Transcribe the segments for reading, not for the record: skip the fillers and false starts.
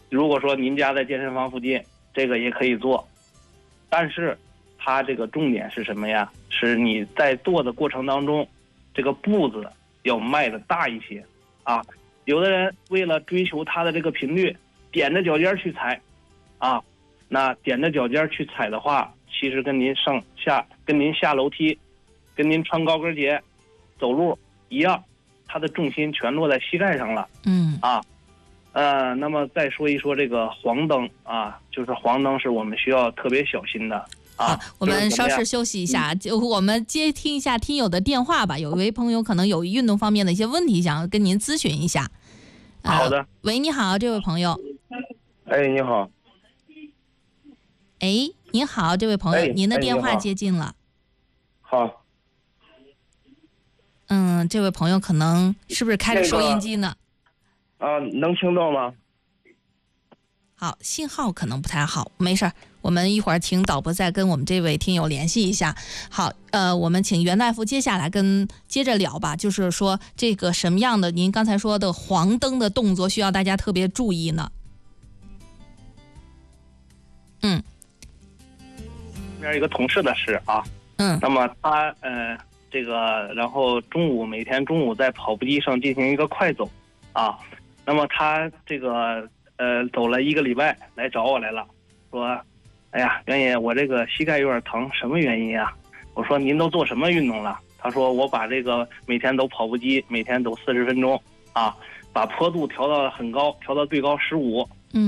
如果说您家在健身房附近，这个也可以做，但是它这个重点是什么呀？是你在做的过程当中，这个步子要迈的大一些啊。有的人为了追求它的这个频率，踮着脚尖去踩啊，那踮着脚尖去踩的话，其实跟您下楼梯，跟您穿高跟鞋走路一样，它的重心全落在膝盖上了。那么再说一说这个黄灯啊，就是黄灯是我们需要特别小心的啊。 好，我们稍事休息一下，就我们接听一下听友的电话吧。有一位朋友可能有运动方面的一些问题，想要跟您咨询一下。 好的。 喂，你好，这位朋友。 哎，你好。 哎，您好，这位朋友，您的电话接进了。 好。 这位朋友可能是不是开着收音机呢？ 能听到吗？ 好，信号可能不太好，没事儿，我们一会儿请导播再跟我们这位听友联系一下。好，我们请袁大夫接下来接着聊吧，就是说这个什么样的您刚才说的黄灯的动作需要大家特别注意呢？ 这边一个同事的事啊，那么他这个，然后每天中午在跑步机上进行一个快走啊，那么他这个走了1个礼拜来找我来了，说，哎呀，袁爷，我这个膝盖有点疼，什么原因啊？我说您都做什么运动了？他说我把这个每天走跑步机，每天走40分钟啊，把坡度调到很高，调到最高15，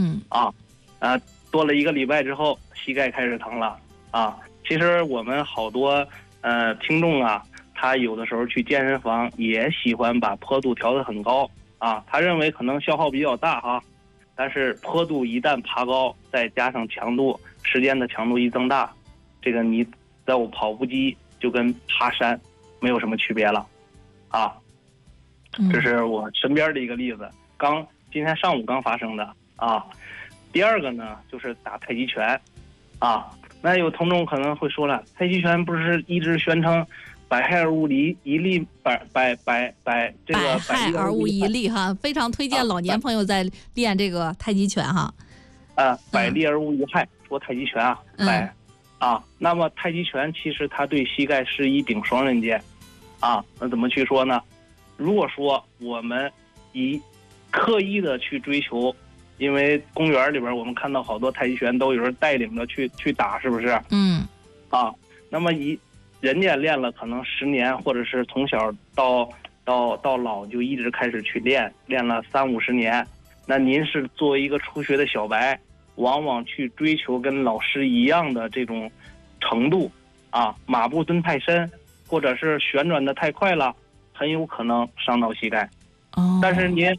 多了1个礼拜之后，膝盖开始疼了啊。其实我们好多听众啊，他有的时候去健身房也喜欢把坡度调得很高啊，他认为可能消耗比较大哈，但是坡度一旦爬高，再加上强度，时间的强度一增大，这个你在我跑步机就跟爬山没有什么区别了啊。这是我身边的一个例子，今天上午刚发生的啊。第二个呢，就是打太极拳啊。那有听众可能会说了，太极拳不是一直宣称百害而无一利，百害而无一利哈，非常推荐老年朋友在练这个太极拳哈。 百利而无一害，说太极拳那么太极拳其实它对膝盖是一柄双刃剑啊。那怎么去说呢？如果说我们刻意的去追求，因为公园里边我们看到好多太极拳都有人带领着去打，是不是？那么人家练了可能10年，或者是从小到老就一直开始去练了30-50年。那您是作为一个初学的小白，往往去追求跟老师一样的这种程度啊，马步蹲太深，或者是旋转的太快了，很有可能伤到膝盖。但是您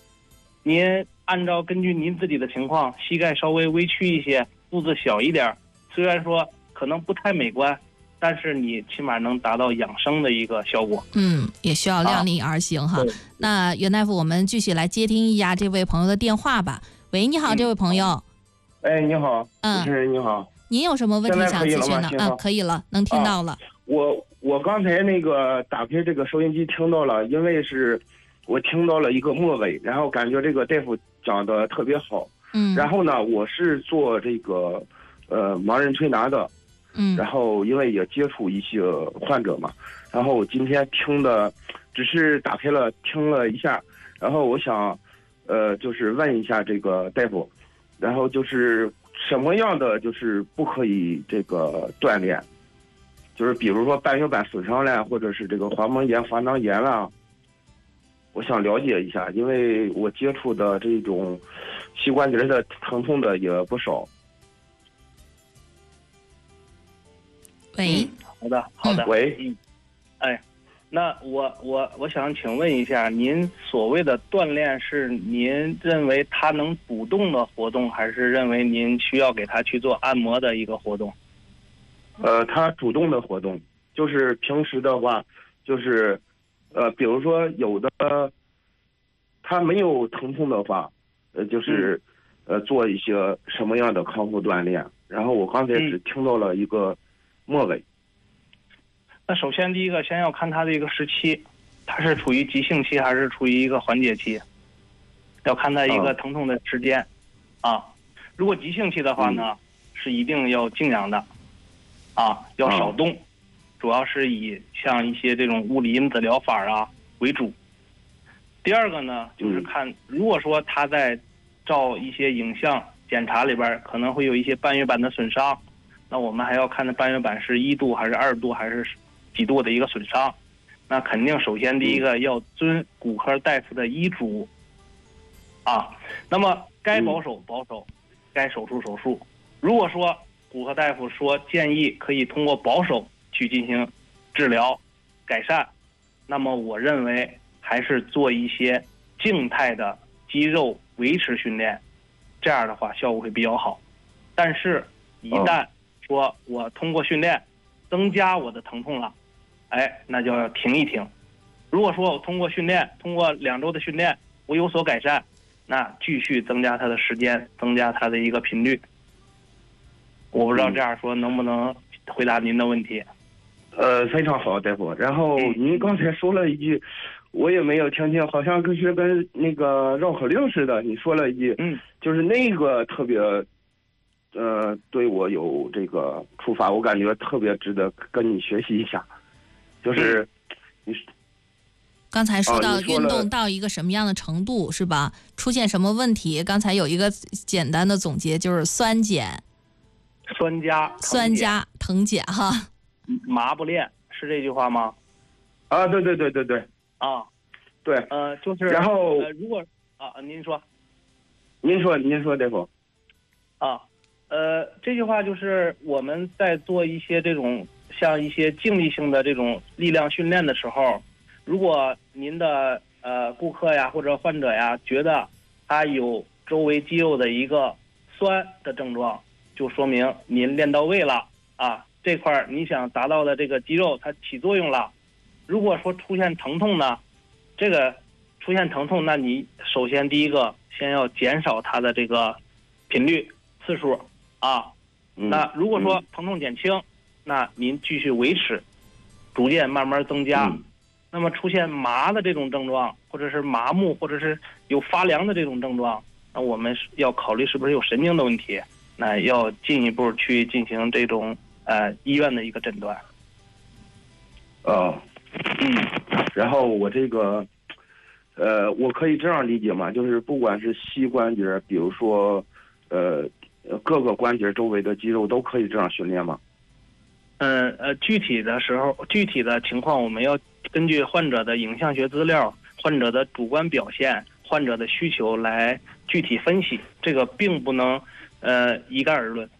根据您自己的情况，膝盖稍微微曲一些，步子小一点，虽然说可能不太美观，但是你起码能达到养生的一个效果。 也需要量力而行哈。那袁大夫，我们继续来接听一下这位朋友的电话吧。喂，你好，这位朋友。 哎，你好，主持人你好。 您有什么问题想咨询的？可以了，能听到了。 我刚才打开这个收音机听到了，因为是我听到了一个末尾，然后感觉这个大夫讲的特别好。然后呢，我是做这个盲人推拿的。然后因为也接触一些患者嘛，然后我今天听的只是打开了听了一下，然后我想就是问一下这个大夫，然后就是什么样的就是不可以这个锻炼，就是比如说半月板损伤了，或者是这个滑膜炎、滑囊炎了，我想了解一下，因为我接触的这种膝关节的疼痛的也不少。 喂， 好的， 喂， 那我想请问一下，您所谓的锻炼是您认为他能主动的活动，还是认为您需要给他去做按摩的一个活动？ 他主动的活动，就是平时的话，就是比如说有的他没有疼痛的话，就是做一些什么样的康复锻炼。然后我刚才只听到了一个末尾。 那首先第一个，先要看他的一个时期，他是处于急性期还是处于一个缓解期，要看他一个疼痛的时间。 啊。如果急性期的话呢，是一定要静养的，啊，要少动，主要是以像一些这种物理因子疗法啊为主。第二个呢，就是看如果说他在照一些影像检查里边可能会有一些半月板的损伤，那我们还要看那半月板是1度还是2度还是几度的一个损伤。那肯定首先第一个要遵骨科大夫的医嘱，啊，那么该保守保守，该手术手术。如果说骨科大夫说建议可以通过保守去进行治疗改善，那么我认为还是做一些静态的肌肉维持训练，这样的话效果会比较好。但是一旦说我通过训练增加我的疼痛了，那就要停一停。如果说我通过训练，通过2周的训练我有所改善，那继续增加它的时间，增加它的一个频率。我不知道这样说能不能回答您的问题。 非常好，大夫。然后您刚才说了一句，我也没有听清，好像是跟那个绕口令似的。你说了一句，就是那个特别，对我有这个触发，我感觉特别值得跟你学习一下。就是你刚才说到运动到一个什么样的程度，是吧？出现什么问题？刚才有一个简单的总结，就是酸碱、酸加疼碱哈。 麻不练是这句话吗？ 啊，对。啊，对。 就是然后如果您说， 大夫。 啊，这句话就是我们在做一些这种像一些静力性的这种力量训练的时候，如果您的顾客呀或者患者呀觉得他有周围肌肉的一个酸的症状，就说明您练到位了啊，这块你想达到的这个肌肉它起作用了。如果说出现疼痛呢，这个出现疼痛，那你首先第一个先要减少它的这个频率次数啊。那如果说疼痛减轻，那您继续维持，逐渐慢慢增加。那么出现麻的这种症状，或者是麻木，或者是有发凉的这种症状，那我们要考虑是不是有神经的问题，那要进一步去进行这种医院的一个诊断。 然后我这个我可以这样理解吗？就是不管是膝关节，比如说各个关节周围的肌肉都可以这样训练吗？ 具体的时候，具体的情况我们要根据患者的影像学资料、患者的主观表现、患者的需求来具体分析，这个并不能一概而论。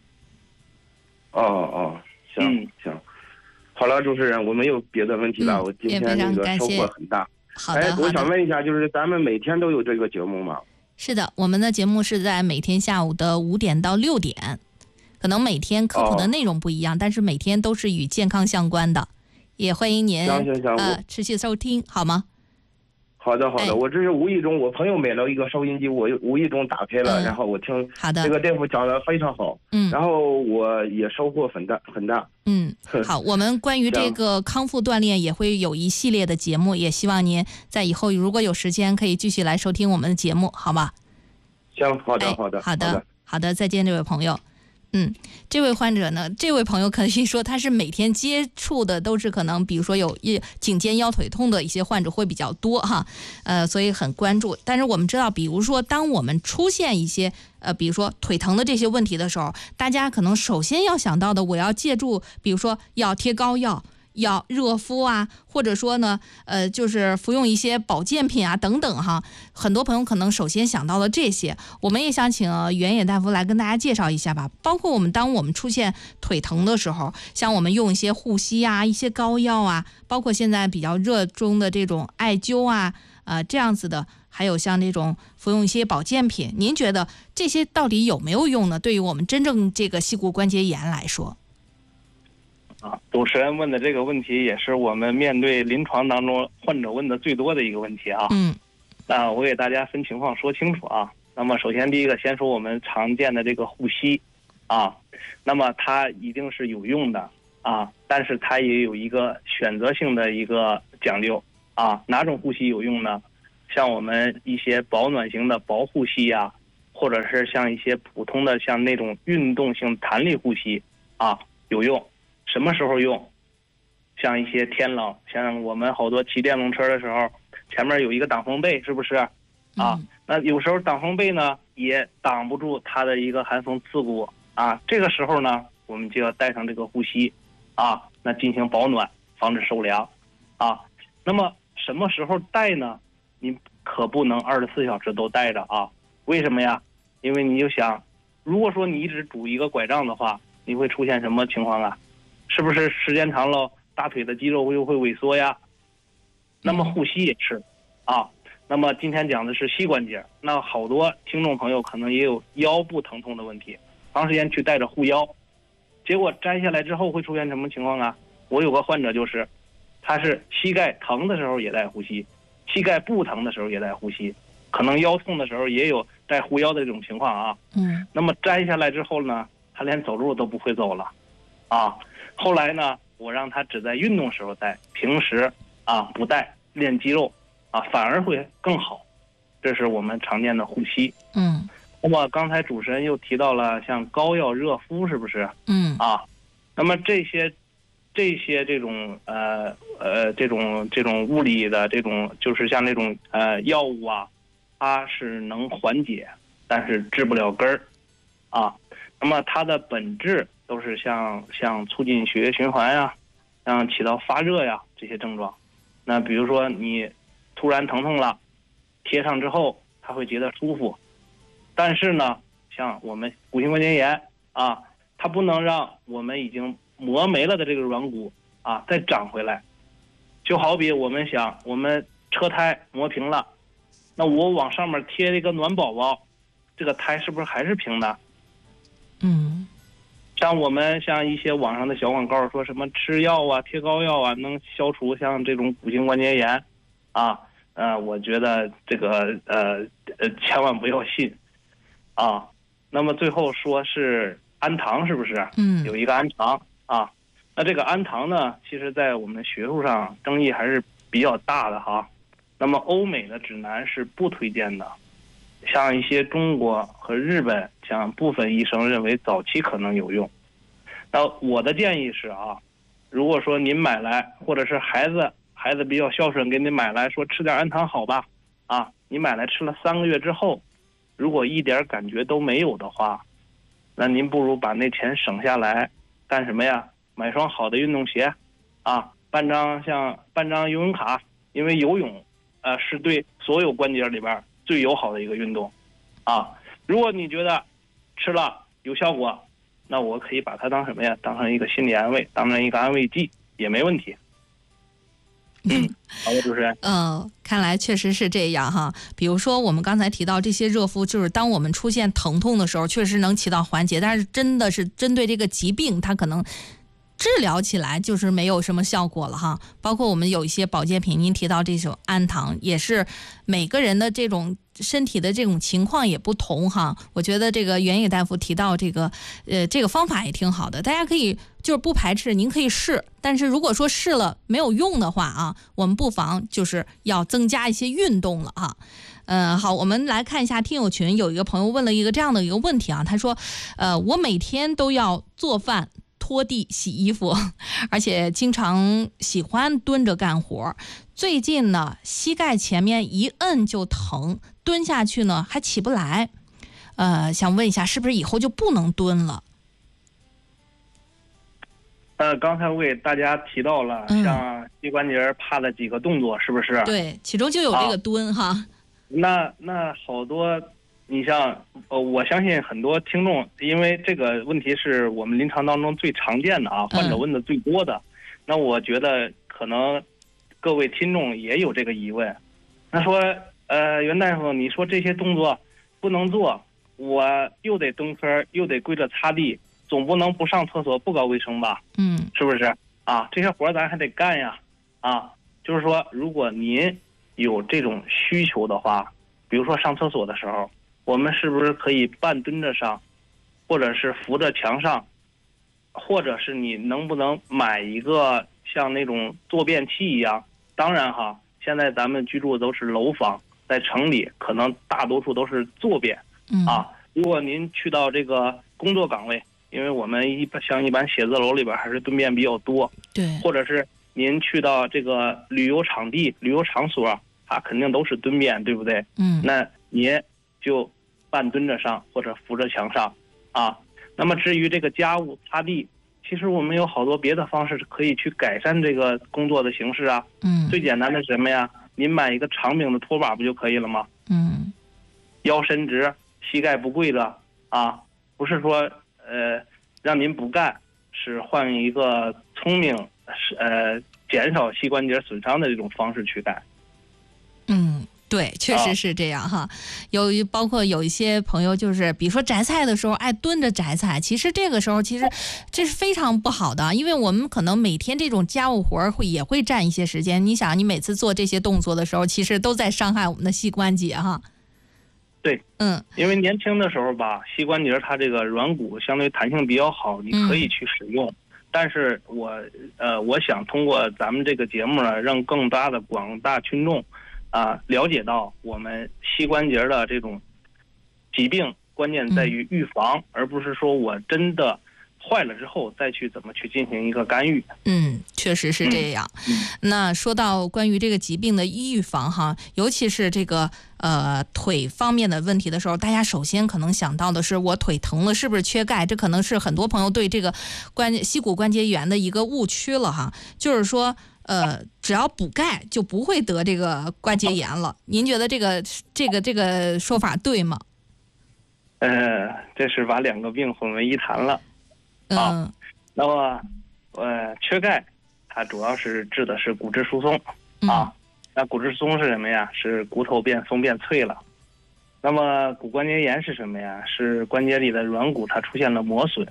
行，好了，主持人，我没有别的问题了。我今天那个收获很大。 好的， 我想问一下，就是咱们每天都有这个节目吗？ 是的，我们的节目是在每天下午的5点到6点，可能每天科普的内容不一样，但是每天都是与健康相关的，也欢迎您持续收听，好吗？ 好的，我这是无意中，我朋友买了一个收音机，我无意中打开了，然后我听这个大夫讲的非常好，然后我也收获很大。 好，我们关于这个康复锻炼也会有一系列的节目，也希望您在以后如果有时间可以继续来收听我们的节目，好吗？ 行，好的， 再见，这位朋友。这位患者呢，这位朋友可以说他是每天接触的都是可能比如说有颈肩腰腿痛的一些患者会比较多哈，所以很关注。但是我们知道，比如说当我们出现一些比如说腿疼的这些问题的时候，大家可能首先要想到的，我要借助比如说要贴膏药，要热敷啊，或者说呢就是服用一些保健品啊等等哈。很多朋友可能首先想到了这些，我们也想请原野大夫来跟大家介绍一下吧。包括当我们出现腿疼的时候，像我们用一些护膝啊，一些膏药啊，包括现在比较热衷的这种艾灸啊这样子的，还有像这种服用一些保健品，您觉得这些到底有没有用呢？对于我们真正这个膝骨关节炎来说。 主持人问的这个问题也是我们面对临床当中患者问的最多的一个问题啊。那我给大家分情况说清楚啊。那么首先第一个，先说我们常见的这个护膝啊，那么它一定是有用的啊，但是它也有一个选择性的一个讲究啊。哪种护膝有用呢？像我们一些保暖型的薄护膝啊， 或者是像一些普通的像那种运动性弹力呼吸啊有用。什么时候用？像一些天冷，像我们好多骑电动车的时候，前面有一个挡风被，是不是啊？那有时候挡风被呢也挡不住它的一个寒风刺骨啊，这个时候呢我们就要带上这个护膝啊，那进行保暖，防止受凉啊。那么什么时候带呢？你可不能24小时都带着啊。为什么呀？因为你就想，如果说你一直拄一个拐杖的话，你会出现什么情况啊？是不是时间长了大腿的肌肉又会萎缩呀？那么护膝也是啊。那么今天讲的是膝关节，那好多听众朋友可能也有腰部疼痛的问题，长时间去带着护腰，结果摘下来之后会出现什么情况啊？我有个患者就是，他是膝盖疼的时候也带护膝，膝盖不疼的时候也带护膝，可能腰痛的时候也有带护腰的这种情况啊。那么摘下来之后呢，他连走路都不会走了啊。后来呢，我让他只在运动时候戴，平时啊不戴，练肌肉啊反而会更好。这是我们常见的护膝。那么刚才主持人又提到了像膏药热敷，是不是？那么这些这种这种物理的这种就是像那种药物啊，它是能缓解，但是治不了根儿啊。那么它的本质都是像促进血液循环呀，像起到发热呀这些症状。那比如说你突然疼痛了，贴上之后它会觉得舒服，但是呢，像我们骨性关节炎啊，它不能让我们已经磨没了的这个软骨啊再长回来。就好比我们车胎磨平了，那我往上面贴一个暖宝宝，这个胎是不是还是平的？像一些网上的小广告说什么吃药啊、贴膏药啊能消除像这种骨性关节炎啊，我觉得这个千万不要信啊。那么最后说是氨糖，是不是？有一个氨糖啊。那这个氨糖呢，其实在我们学术上争议还是比较大的哈。那么欧美的指南是不推荐的，像一些中国和日本，像部分医生认为早期可能有用。那我的建议是啊，如果说您买来，或者是孩子比较孝顺，给您买来说吃点氨糖好吧，啊，你买来吃了3个月之后，如果一点感觉都没有的话，那您不如把那钱省下来干什么呀？买双好的运动鞋，啊，办张游泳卡，因为游泳是对所有关节里边最友好的一个运动啊。如果你觉得吃了有效果，那我可以把它当什么呀？当成一个心理安慰，当成一个安慰剂也没问题。好的，主持人。 看来确实是这样哈。比如说我们刚才提到这些热敷，就是当我们出现疼痛的时候，确实能起到缓解，但是真的是针对这个疾病，它可能治疗起来就是没有什么效果了哈。包括我们有一些保健品，您提到这种氨糖，也是每个人的这种身体的这种情况也不同哈。我觉得这个袁野大夫提到这个方法也挺好的，大家可以就是不排斥，您可以试。但是如果说试了没有用的话啊，我们不妨就是要增加一些运动了哈。好，我们来看一下听友群，有一个朋友问了一个这样的一个问题啊，他说，我每天都要做饭、拖地、洗衣服，而且经常喜欢蹲着干活。最近呢，膝盖前面一摁就疼，蹲下去呢还起不来。想问一下，是不是以后就不能蹲了？ 刚才我给大家提到了，像膝关节趴的几个动作，是不是？ 对，其中就有这个蹲哈。 那好多，你像我相信很多听众，因为这个问题是我们临床当中最常见的啊，患者问的最多的。那我觉得可能各位听众也有这个疑问。那说袁大夫，你说这些动作不能做，我又得蹲坑，又得跪着擦地，总不能不上厕所不搞卫生吧？是不是啊？这些活咱还得干呀啊！就是说，如果您有这种需求的话，比如说上厕所的时候，我们是不是可以半蹲着上，或者是扶着墙上，或者是你能不能买一个像那种坐便器一样？当然哈，现在咱们居住都是楼房，在城里可能大多数都是坐便， 如果您去到这个工作岗位，因为我们一般写字楼里边还是蹲便比较多， 对， 或者是您去到这个旅游场地、旅游场所，它肯定都是蹲便，对不对？那您就半蹲着上或者扶着墙上那么至于这个家务擦地，其实我们有好多别的方式可以去改善这个工作的形式最简单的是什么呀？您买一个长柄的拖把不就可以了吗？腰伸直，膝盖不跪着不是说让您不干，是换一个聪明减少膝关节损伤的这种方式去干。 对，确实是这样哈。包括有一些朋友就是比如说摘菜的时候爱蹲着摘菜，其实这个时候这是非常不好的，因为我们可能每天这种家务活也会占一些时间，你想你每次做这些动作的时候其实都在伤害我们的膝关节哈。 对，因为年轻的时候吧，膝关节它这个软骨相对弹性比较好，你可以去使用。但是我想通过咱们这个节目呢，让更大的广大群众了解到我们膝关节的这种疾病，关键在于预防，而不是说我真的坏了之后再去怎么去进行一个干预。 确实是这样。那说到关于这个疾病的预防哈，尤其是这个腿方面的问题的时候，大家首先可能想到的是我腿疼了是不是缺钙，这可能是很多朋友对这个膝骨关节炎的一个误区了哈，就是说只要补钙就不会得这个关节炎了。您觉得这个说法对吗？ 这是把两个病混为一谈了。那么缺钙它主要是治的是骨质疏松那骨质疏松是什么呀？是骨头变松变脆了。那么骨关节炎是什么呀？是关节里的软骨它出现了磨损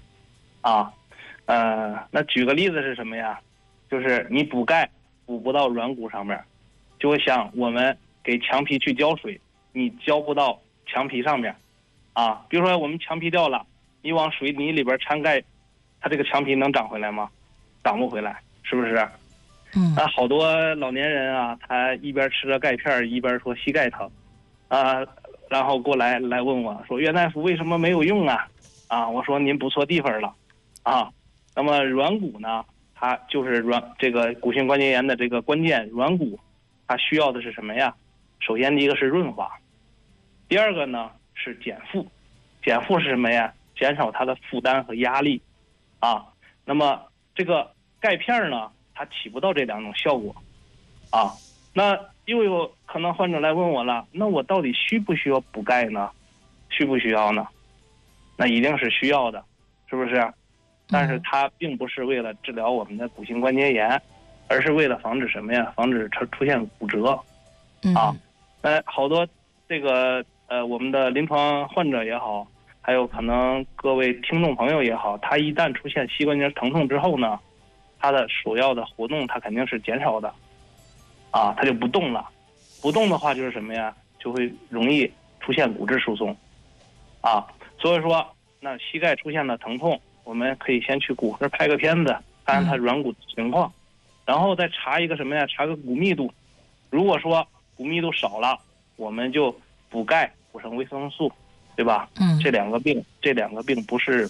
那举个例子是什么呀？就是你补钙补不到软骨上面，就像我们给墙皮去浇水，你浇不到墙皮上面比如说我们墙皮掉了，你往水泥里边掺钙，它这个墙皮能长回来吗？长不回来，是不是？好多老年人他一边吃着钙片一边说膝盖疼然后过来问我说袁大夫为什么没有用我说您补错地方了那么软骨呢，它就是这个骨性关节炎的这个关键，软骨它需要的是什么呀？首先第一个是润滑，第二个呢是减负。减负是什么呀？减少它的负担和压力那么这个钙片呢，它起不到这两种效果那又有可能患者来问我了，那我到底需不需要补钙呢？需不需要呢？那一定是需要的，是不是？但是它并不是为了治疗我们的骨性关节炎，而是为了防止什么呀？防止出现骨折好多这个我们的临床患者也好，还有可能各位听众朋友也好，他一旦出现膝关节疼痛之后呢，他的首要的活动他肯定是减少的他就不动了。不动的话就是什么呀？就会容易出现骨质疏松所以说那膝盖出现了疼痛，我们可以先去骨科拍个片子看看它软骨的情况，然后再查一个什么呀？查个骨密度。如果说骨密度少了，我们就补钙补成维生素，对吧？这两个病不是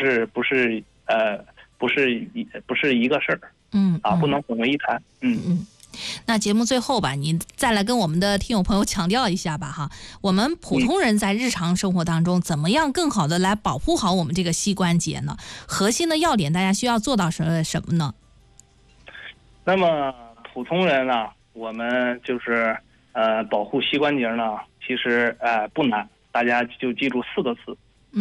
一个事儿不能混为一谈。 那节目最后吧，你再来跟我们的听友朋友强调一下吧哈，我们普通人在日常生活当中怎么样更好的来保护好我们这个膝关节呢？核心的要点大家需要做到什么呢？ 那么普通人呢，我们就是保护膝关节呢，其实不难，大家就记住四个词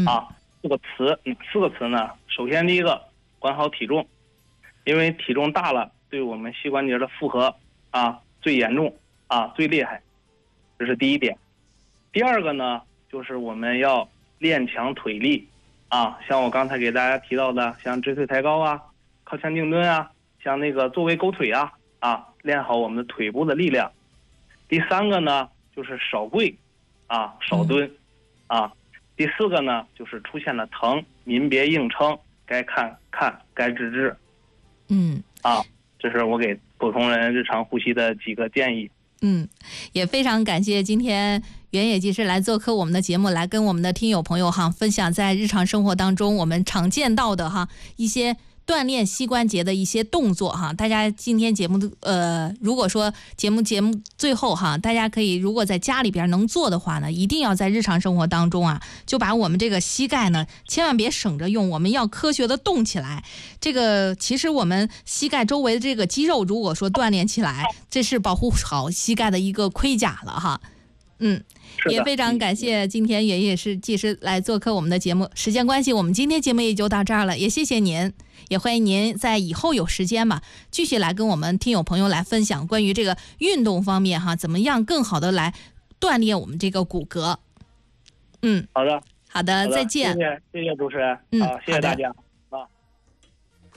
四个词呢。首先第一个，管好体重，因为体重大了对我们膝关节的负荷最严重最厉害，这是第一点。第二个呢，就是我们要练强腿力像我刚才给大家提到的，像直腿抬高靠墙静蹲像那个坐位勾腿练好我们的腿部的力量。第三个呢，就是少跪少蹲第四个呢，就是出现了疼您别硬撑，该看该治这是我给普通人日常呼吸的几个建议。 也非常感谢今天袁野技师来做客我们的节目，来跟我们的听友朋友哈分享在日常生活当中我们常见到的哈一些锻炼膝关节的一些动作哈。大家今天节目如果说节目最后哈，大家可以如果在家里边能做的话呢，一定要在日常生活当中啊，就把我们这个膝盖呢千万别省着用，我们要科学的动起来。这个其实我们膝盖周围的这个肌肉如果说锻炼起来，这是保护好膝盖的一个盔甲了哈。也非常感谢今天袁野技师来做客我们的节目。时间关系，我们今天节目也就到这儿了，也谢谢您，也欢迎您在以后有时间吧，继续来跟我们听友朋友来分享关于这个运动方面哈，怎么样更好的来锻炼我们这个骨骼。 好的， 再见。 谢谢主持人。好，谢谢大家。